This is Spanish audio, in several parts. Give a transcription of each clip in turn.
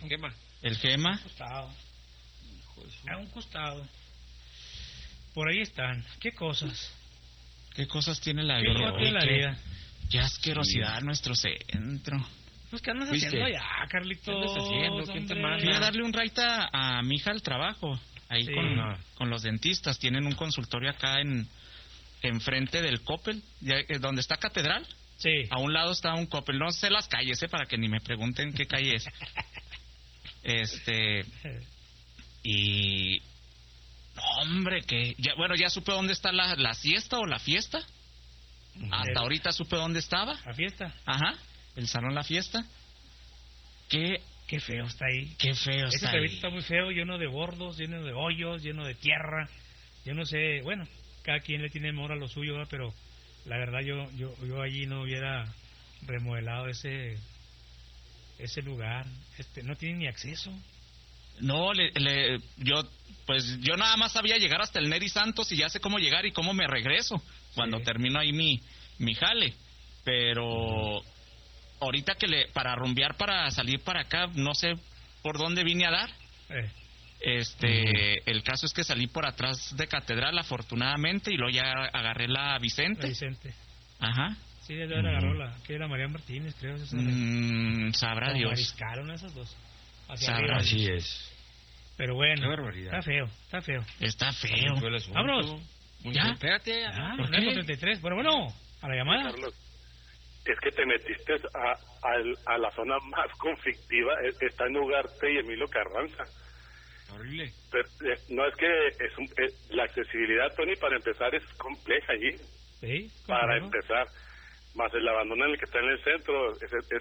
Gema. El Gema. Un costado. A un costado. Por ahí están. ¿Qué cosas? ¿Qué cosas tiene la ¿Qué vida? cosas tiene la vida? Qué asquerosidad nuestro centro. Pues, ¿qué andas ¿Viste? haciendo allá, Carlitos? ¿Qué andas haciendo? ¿Quién te hombre? manda? Fui a darle un raita a mi hija al trabajo. Ahí Sí. con los dentistas. Tienen un consultorio acá enfrente del Coppel, donde está Catedral. Sí. A un lado está un Coppel. No sé las calles, para que ni me pregunten qué calle es. Y... Hombre, que... ya supe dónde está la siesta o la fiesta. Hasta ahorita supe dónde estaba. ¿La fiesta? Ajá, el salón La Fiesta. Qué feo está ahí. Qué feo Ese está cervito ahí. está muy feo, lleno de bordos, lleno de hoyos, lleno de tierra. Yo no sé, bueno, cada quien le tiene amor a lo suyo, ¿verdad? Pero la verdad yo allí no hubiera remodelado ese lugar. No tiene ni acceso. No, yo nada más sabía llegar hasta el Neri Santos y ya sé cómo llegar y cómo me regreso cuando termino ahí mi jale. Pero ahorita para rumbear, para salir para acá, no sé por dónde vine a dar. El caso es que salí por atrás de Catedral, afortunadamente, y luego ya agarré la Vicente. La Vicente. Ajá. Sí, ya agarró la María Martínez, creo. Sabrá Dios. Mariscal, una de esas dos. Así es. Pero bueno, qué barbaridad. Está feo. Está feo. Vámonos. ¿Ya? Espérate. ¿Por qué? 33. Bueno, a la llamada. Carlos, es que te metiste a la zona más conflictiva. Está en Ugarte y Emilio Carranza. Horrible. Pero, no, es que la accesibilidad, Tony, para empezar es compleja allí. Sí. Para empezar. Más el abandono en el que está en el centro,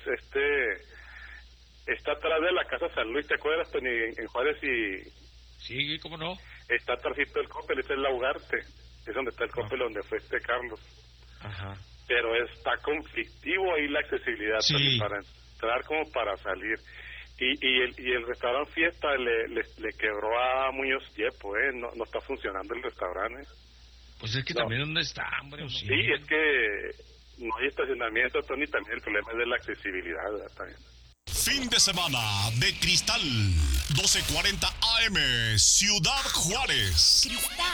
está atrás de la Casa San Luis, ¿te acuerdas, Tony? En Juárez y... Sí, ¿cómo no? Está atrásito del Coppel, ese es la Ugarte. Es donde está el Coppel, donde fue Carlos. Ajá. Pero está conflictivo ahí la accesibilidad, Sí. Tony, para entrar como para salir. Y el restaurante Fiesta le quebró a Muñoz Yepo, no está funcionando el restaurante. Pues es que también ¿dónde está, hombre? Sí, es que no hay estacionamiento, Tony, también el problema es de la accesibilidad, ¿verdad? También. Fin de semana de Cristal, 12:40 AM, Ciudad Juárez. Cristal.